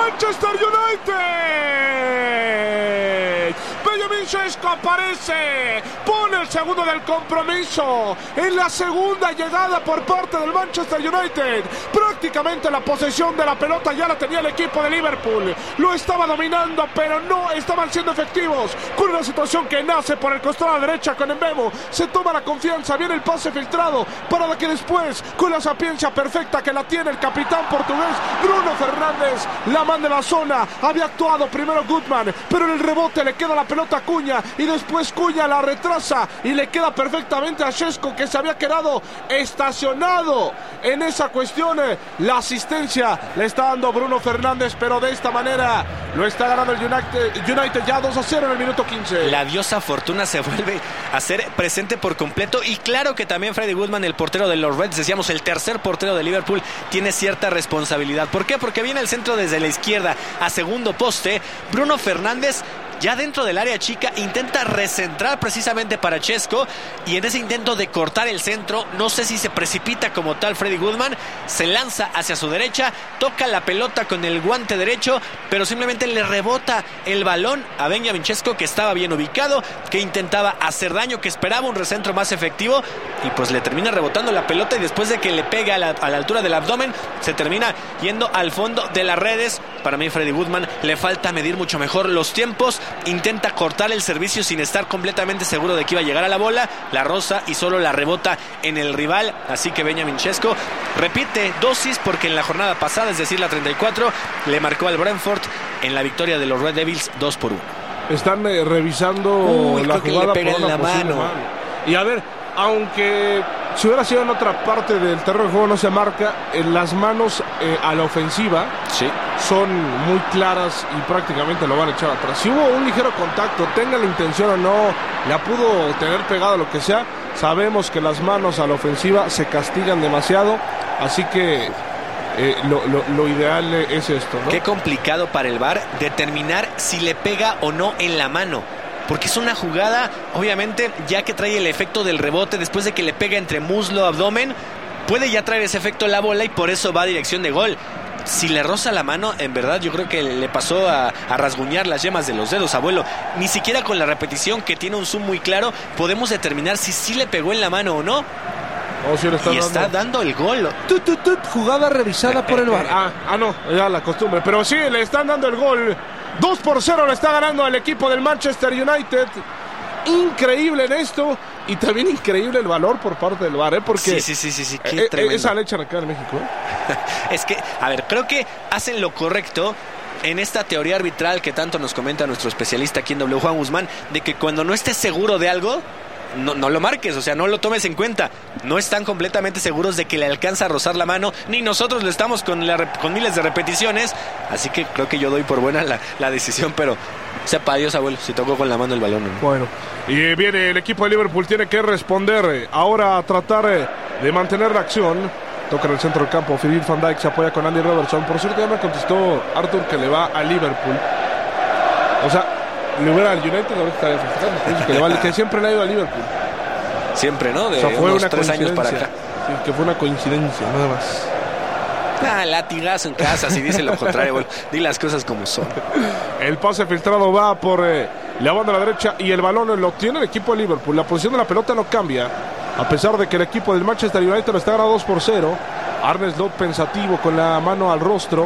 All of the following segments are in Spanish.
Manchester United. Benjamin Šeško aparece, pone el segundo del compromiso en la segunda llegada por parte del Manchester United. Prácticamente la posesión de la pelota ya la tenía el equipo de Liverpool, lo estaba dominando, pero no estaban siendo efectivos con una situación que nace por el costado a la derecha con Mbemo. Se toma la confianza, viene el pase filtrado para que después, con la sapiencia perfecta que la tiene el capitán portugués Bruno Fernández, la manda de la zona. Había actuado primero Gutman, pero en el rebote le queda la pelota a Cunha y después Cunha la retrasa y le queda perfectamente a Šeško, que se había quedado estacionado en esa cuestión. La asistencia le está dando Bruno Fernández, pero de esta manera lo está ganando el United ya 2-0 en el minuto 15. La diosa fortuna se vuelve a ser presente por completo, y claro que también Freddie Gutman, el portero de los Reds, decíamos el tercer portero de Liverpool, tiene cierta responsabilidad. ¿Por qué? Porque viene el centro desde la izquierda a segundo poste. Bruno Fernández, ya dentro del área chica, intenta recentrar precisamente para Šeško, y en ese intento de cortar el centro, no sé si se precipita como tal Freddie Gutman, se lanza hacia su derecha, toca la pelota con el guante derecho, pero simplemente le rebota el balón a Benjamin Šeško, que estaba bien ubicado, que intentaba hacer daño, que esperaba un recentro más efectivo, y pues le termina rebotando la pelota, y después de que le pega a la altura del abdomen, se termina yendo al fondo de las redes. Para mí Freddie Gutman le falta medir mucho mejor los tiempos, intenta cortar el servicio sin estar completamente seguro de que iba a llegar a la bola, la roza y solo la rebota en el rival. Así que Benjamin Šeško repite dosis, porque en la jornada pasada, es decir la 34, le marcó al Brentford en la victoria de los Red Devils 2-1. Están revisando la jugada por una mano. Y a ver, aunque si hubiera sido en otra parte del terreno de juego no se marca, las manos a la ofensiva sí son muy claras y prácticamente lo van a echar atrás. Si hubo un ligero contacto, tenga la intención o no, la pudo tener pegado, lo que sea, sabemos que las manos a la ofensiva se castigan demasiado, así que lo ideal es esto, ¿no? Qué complicado para el VAR determinar si le pega o no en la mano, porque es una jugada, obviamente, ya que trae el efecto del rebote después de que le pega entre muslo, abdomen, puede ya traer ese efecto la bola y por eso va a dirección de gol. Si le roza la mano, en verdad yo creo que le pasó a rasguñar las yemas de los dedos, abuelo. Ni siquiera con la repetición, que tiene un zoom muy claro, podemos determinar si sí le pegó en la mano o no. Sí, está dando el gol. Jugada revisada por el VAR. No, ya la costumbre. Pero sí, le están dando el gol. 2-0 le está ganando al equipo del Manchester United. Increíble en esto. Y también increíble el valor por parte del VAR, porque sí. Qué tremendo. Esa le echan acá en México. Es que, a ver, creo que hacen lo correcto en esta teoría arbitral que tanto nos comenta nuestro especialista aquí en W, Juan Guzmán, de que cuando no estés seguro de algo, no lo marques, o sea, no lo tomes en cuenta. No están completamente seguros de que le alcanza a rozar la mano, ni nosotros lo estamos con miles de repeticiones, así que creo que yo doy por buena la decisión, pero sepa Dios, abuelo, si tocó con la mano el balón, ¿no? Bueno, y viene el equipo de Liverpool, tiene que responder ahora a tratar de mantener la acción. Toca en el centro del campo, Virgil van Dijk se apoya con Andy Robertson. Por cierto, ya me contestó Arthur que le va a Liverpool. O sea, le hubiera al United, ahora estaría festejando, que siempre le ha ido a Liverpool. Siempre, ¿no? De o sea, fue unos una 3 años para acá. Sí, que fue una coincidencia, nada más. Latigazo en casa, si dice lo contrario, bueno, di las cosas como son. El pase filtrado va por la banda a la derecha y el balón lo tiene el equipo de Liverpool. La posición de la pelota no cambia, a pesar de que el equipo del Manchester United lo está ganando 2-0. Arne Slot pensativo con la mano al rostro.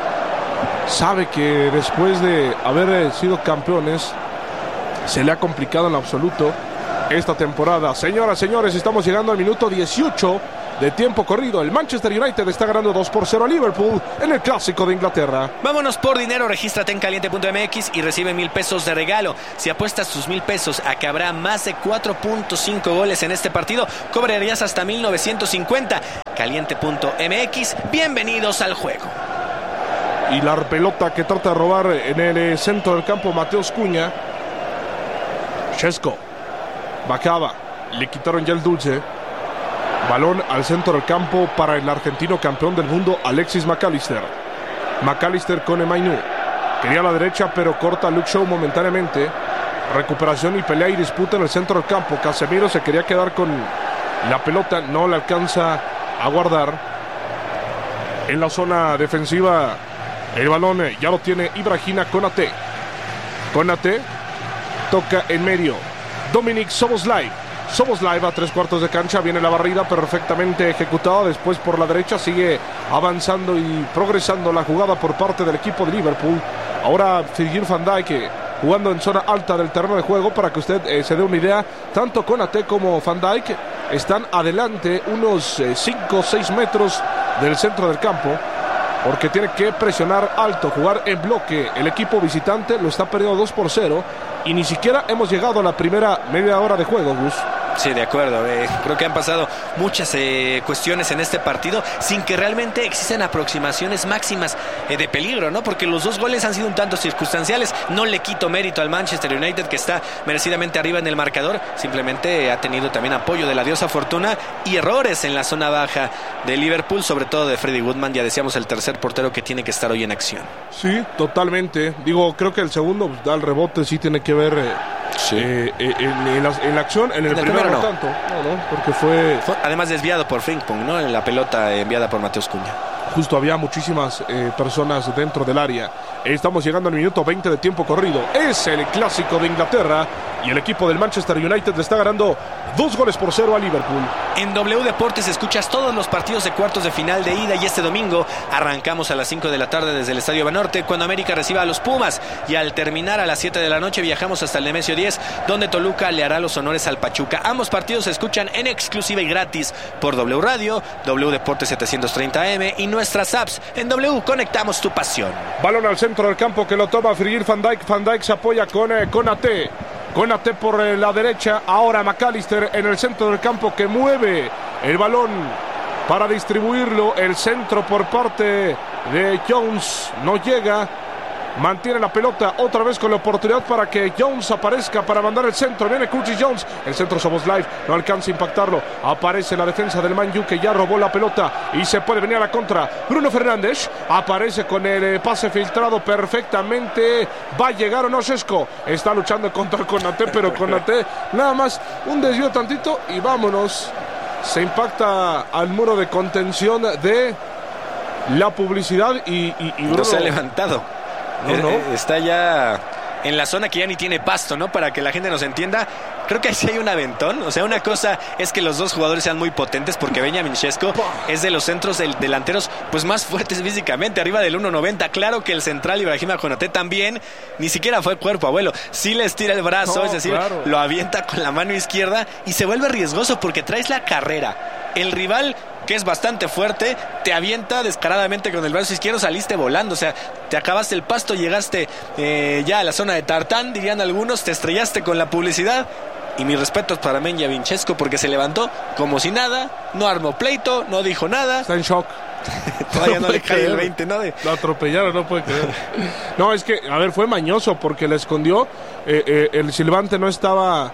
Sabe que después de haber sido campeones se le ha complicado en absoluto esta temporada. Señoras, señores, estamos llegando al minuto 18 de tiempo corrido. El Manchester United está ganando 2-0 a Liverpool en el Clásico de Inglaterra. Vámonos por dinero, regístrate en caliente.mx y recibe 1,000 pesos de regalo. Si apuestas tus 1,000 pesos a que habrá más de 4.5 goles en este partido, cobrarías hasta 1,950. Caliente.mx, bienvenidos al juego. Y la pelota que trata de robar en el centro del campo Mateus Cunha. Šeško bajaba, le quitaron ya el dulce. Balón al centro del campo para el argentino campeón del mundo Alexis McAllister. McAllister con Mainu. Quería a la derecha pero corta Luke Shaw momentáneamente. Recuperación y pelea y disputa en el centro del campo. Casemiro se quería quedar con la pelota, no la alcanza a guardar. En la zona defensiva El balón ya lo tiene Ibrahima Konate. Konate toca en medio. Dominic Szoboszlai. Szoboszlai va a 3/4 de cancha. Viene la barrida perfectamente ejecutada. Después por la derecha sigue avanzando y progresando la jugada por parte del equipo de Liverpool. Ahora Virgil van Dijk jugando en zona alta del terreno de juego. Para que usted se dé una idea, tanto Konate como Van Dijk están adelante unos 5 o 6 metros del centro del campo, porque tiene que presionar alto, jugar en bloque. El equipo visitante lo está perdiendo 2-0 y ni siquiera hemos llegado a la primera media hora de juego, Gus. Sí, de acuerdo. Creo que han pasado muchas cuestiones en este partido sin que realmente existan aproximaciones máximas de peligro, ¿no? Porque los 2 goles han sido un tanto circunstanciales. No le quito mérito al Manchester United, que está merecidamente arriba en el marcador. Simplemente ha tenido también apoyo de la diosa Fortuna y errores en la zona baja de Liverpool, sobre todo de Freddie Woodman. Ya decíamos, el tercer portero que tiene que estar hoy en acción. Sí, totalmente. Digo, creo que el segundo da el rebote, sí tiene que ver... Sí. En la acción, en el primero no tanto, no, porque fue además desviado por Frimpong, ¿no? En la pelota enviada por Mateus Cunha. Justo había muchísimas personas dentro del área. Estamos llegando al minuto 20 de tiempo corrido. Es el clásico de Inglaterra y el equipo del Manchester United le está ganando 2-0 a Liverpool. En W Deportes escuchas todos los partidos de cuartos de final de ida, y este domingo arrancamos a las 5 de la tarde desde el Estadio Banorte, cuando América reciba a los Pumas, y al terminar a las 7 de la noche viajamos hasta el Nemesio 10, donde Toluca le hará los honores al Pachuca. Ambos partidos se escuchan en exclusiva y gratis por W Radio, W Deportes 730M y nuestras apps. En W conectamos tu pasión. Balón al centro del campo que lo toma Virgil van Dijk. Van Dijk se apoya con Konate. Konate por la derecha. Ahora McAllister en el centro del campo, que mueve el balón para distribuirlo. El centro por parte de Jones no llega. Mantiene la pelota otra vez con la oportunidad para que Jones aparezca para mandar el centro. Viene Curtis Jones. El centro Szoboszlai no alcanza a impactarlo. Aparece la defensa del Man U, que ya robó la pelota y se puede venir a la contra. Bruno Fernández aparece con el pase filtrado perfectamente. Va a llegar o no Šeško. Está luchando contra Konate, pero Konate nada más un desvío tantito y vámonos. Se impacta al muro de contención de la publicidad y Bruno no se ha levantado. No. Está ya en la zona que ya ni tiene pasto, ¿no? Para que la gente nos entienda. Creo que ahí sí hay un aventón. O sea, una cosa es que los dos jugadores sean muy potentes, porque Benjamin Šeško es de los centros delanteros pues más fuertes físicamente, arriba del 1.90. Claro que el central Ibrahima Konate también ni siquiera fue cuerpo abuelo. Sí le estira el brazo, es decir, claro, lo avienta con la mano izquierda y se vuelve riesgoso porque traes la carrera. El rival, que es bastante fuerte, te avienta descaradamente con el brazo izquierdo, saliste volando, o sea, te acabaste el pasto, llegaste ya a la zona de tartán, dirían algunos, te estrellaste con la publicidad. Y mis respetos para Benjamin Šeško, porque se levantó como si nada, no armó pleito, no dijo nada. Está en shock. Todavía no le cae el 20, ¿no? Lo atropellaron, no puede creer. No, es que, a ver, fue mañoso porque le escondió. El silbante no estaba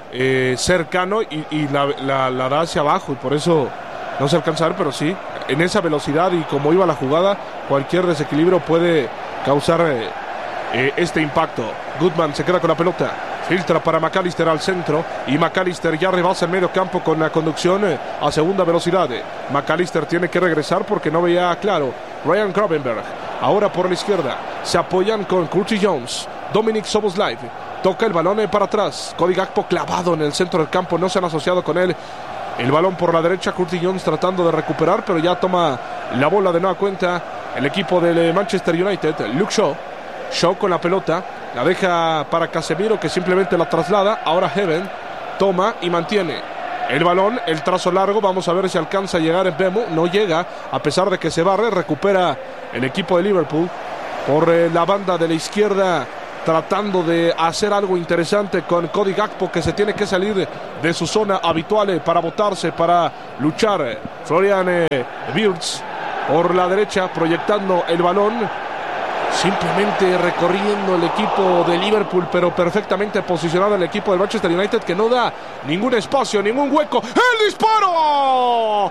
cercano y la da hacia abajo, y por eso no se alcanza a ver, pero sí, en esa velocidad y como iba la jugada, cualquier desequilibrio puede causar este impacto. Goodman se queda con la pelota, filtra para McAllister al centro, y McAllister ya rebasa el medio campo con la conducción a segunda velocidad. McAllister tiene que regresar porque no veía claro. Ryan Gravenberch ahora por la izquierda, se apoyan con Curtis Jones. Dominic Szoboszlai toca el balón para atrás. Cody Gakpo clavado en el centro del campo, no se han asociado con él. El balón por la derecha, Curtis Jones tratando de recuperar, pero ya toma la bola de nueva cuenta el equipo del Manchester United. Luke Shaw con la pelota, la deja para Casemiro, que simplemente la traslada. Ahora Heaven toma y mantiene el balón, el trazo largo. Vamos a ver si alcanza a llegar en Bemo. No llega, a pesar de que se barre. Recupera el equipo de Liverpool por la banda de la izquierda, tratando de hacer algo interesante con Cody Gakpo, que se tiene que salir de su zona habitual para botarse, para luchar. Florian Wirtz por la derecha, proyectando el balón, simplemente recorriendo el equipo de Liverpool, pero perfectamente posicionado el equipo del Manchester United, que no da ningún espacio, ningún hueco. ¡El disparo!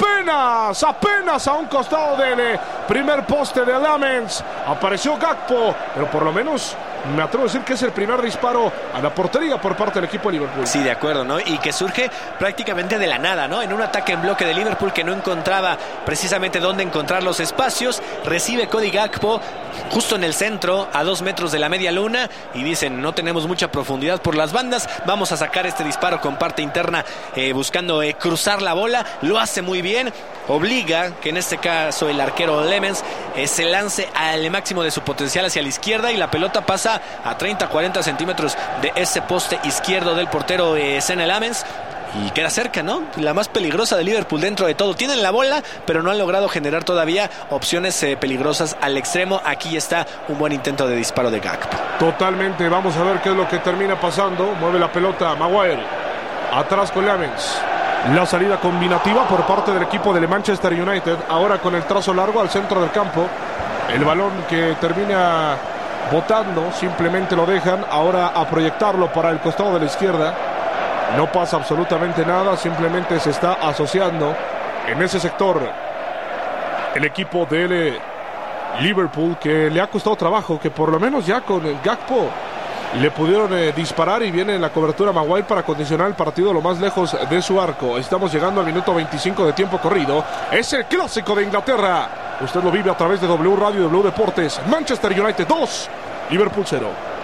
Apenas a un costado del primer poste de Lamens. Apareció Gakpo, pero por lo menos me atrevo a decir que es el primer disparo a la portería por parte del equipo de Liverpool. Sí, de acuerdo, ¿no? Y que surge prácticamente de la nada, ¿no? En un ataque en bloque de Liverpool que no encontraba precisamente dónde encontrar los espacios, recibe Cody Gakpo justo en el centro, a 2 metros de la media luna, y dicen, no tenemos mucha profundidad por las bandas, vamos a sacar este disparo con parte interna, buscando cruzar la bola, lo hace muy bien, obliga que en este caso el arquero Lemens se lance al máximo de su potencial hacia la izquierda, y la pelota pasa a 30-40 centímetros de ese poste izquierdo del portero Senne Lammens, y queda cerca, ¿no? La más peligrosa de Liverpool dentro de todo. Tienen la bola, pero no han logrado generar todavía opciones peligrosas al extremo. Aquí está un buen intento de disparo de Gakpo. Totalmente, vamos a ver qué es lo que termina pasando. Mueve la pelota Maguire, atrás con Lammens. La salida combinativa por parte del equipo del Manchester United, ahora con el trazo largo al centro del campo. El balón que termina botando, simplemente lo dejan ahora a proyectarlo para el costado de la izquierda. No pasa absolutamente nada, simplemente se está asociando en ese sector el equipo del Liverpool, que le ha costado trabajo, que por lo menos ya con el Gakpo le pudieron disparar, y viene la cobertura Maguire para condicionar el partido lo más lejos de su arco. Estamos llegando al minuto 25 de tiempo corrido. Es el clásico de Inglaterra. Usted lo vive a través de W Radio y W Deportes. Manchester United 2, Liverpool 0.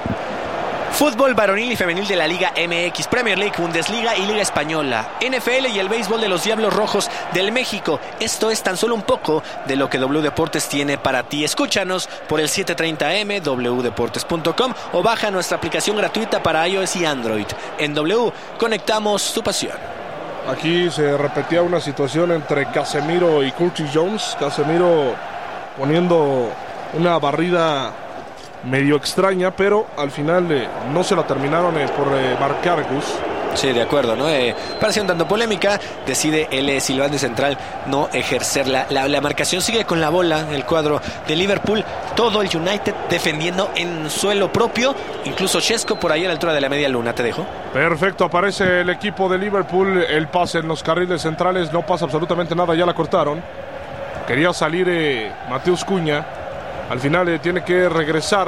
Fútbol varonil y femenil de la Liga MX, Premier League, Bundesliga y Liga Española, NFL y el béisbol de los Diablos Rojos del México. Esto es tan solo un poco de lo que W Deportes tiene para ti. Escúchanos por el 730M, wdeportes.com, o baja nuestra aplicación gratuita para iOS y Android. En W, conectamos tu pasión. Aquí se repetía una situación entre Casemiro y Curtis Jones. Casemiro poniendo una barrida medio extraña, pero al final no se la terminaron por marcar Gus. Sí, de acuerdo, ¿no? Parecía un tanto polémica. Decide el silbante central no ejercerla. La marcación sigue con la bola, el cuadro de Liverpool. Todo el United defendiendo en suelo propio. Incluso Šeško por ahí a la altura de la media luna. Te dejo. Perfecto, aparece el equipo de Liverpool. El pase en los carriles centrales, no pasa absolutamente nada, ya la cortaron. Quería salir Mateus Cunha. Al final tiene que regresar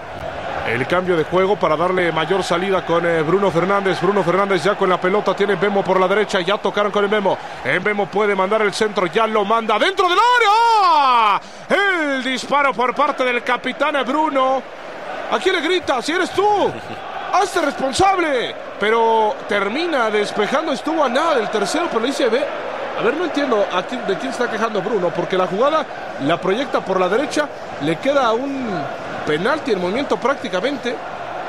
el cambio de juego para darle mayor salida con Bruno Fernández. Bruno Fernández ya con la pelota, tiene Mbemo por la derecha, ya tocaron con Mbemo. Mbemo puede mandar el centro, ya lo manda dentro del área. El disparo por parte del capitán Bruno. ¿A quién le grita? Si eres tú, hazte responsable. Pero termina despejando, estuvo a nada del tercero, pero le dice, a ver, no entiendo de quién está quejando Bruno, porque la jugada la proyecta por la derecha, le queda un penalti en movimiento prácticamente,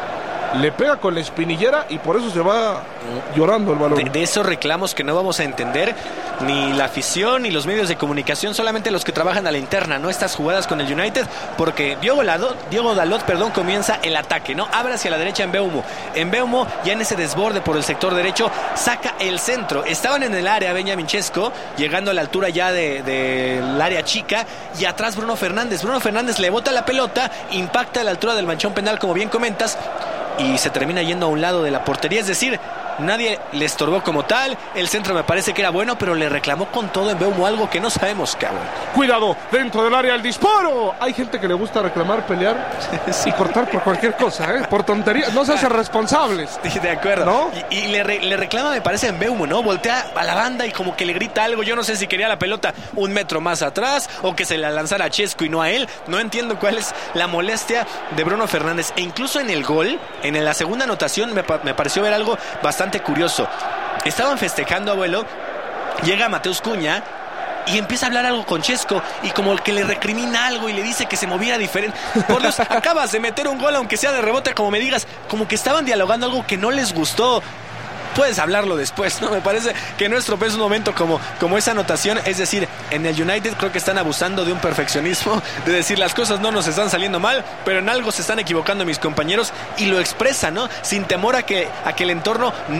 le pega con la espinillera y por eso se va llorando el balón. De esos reclamos que no vamos a entender ni la afición ni los medios de comunicación, solamente los que trabajan a la interna, ¿no? Estas jugadas con el United, porque Diogo Dalot, comienza el ataque, ¿no? Abre hacia la derecha Mbeumo, ya en ese desborde por el sector derecho, saca el centro. Estaban en el área Benjamin Šeško, llegando a la altura ya del área chica, y atrás Bruno Fernández. Bruno Fernández le bota la pelota, impacta a la altura del manchón penal, como bien comentas, y se termina yendo a un lado de la portería. Es decir, nadie le estorbó como tal. El centro me parece que era bueno, pero le reclamó con todo en Mbeumo, algo que no sabemos, cabrón. Cuidado, dentro del área el disparo. Hay gente que le gusta reclamar, pelear sí, y cortar por cualquier cosa, por tonterías. No se hacen responsables. Sí, de acuerdo, ¿no? Y le reclama, me parece, en Mbeumo, ¿no? Voltea a la banda y como que le grita algo. Yo no sé si quería la pelota un metro más atrás o que se la lanzara a Šeško y no a él. No entiendo cuál es la molestia de Bruno Fernández. E incluso en el gol, en la segunda anotación, me pareció ver algo bastante curioso. Estaban festejando, abuelo, llega Mateus Cunha y empieza a hablar algo con Šeško, y como que le recrimina algo y le dice que se moviera diferente. Por Dios, acabas de meter un gol, aunque sea de rebote, como me digas. Como que estaban dialogando algo que no les gustó. Puedes hablarlo después, ¿no? Me parece que no estropes un momento como esa anotación. Es decir, en el United creo que están abusando de un perfeccionismo, de decir las cosas no nos están saliendo mal, pero en algo se están equivocando mis compañeros, y lo expresan, ¿no? Sin temor a que el entorno